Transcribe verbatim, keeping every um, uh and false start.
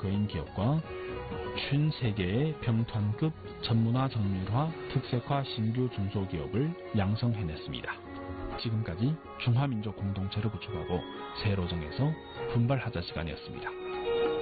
거인 기업과 오십세 개의 병탄급 전문화 정밀화 특색화 신규 중소기업을 양성해냈습니다. 지금까지 중화민족 공동체를 구축하고 새로 정해서 분발하자 시간이었습니다.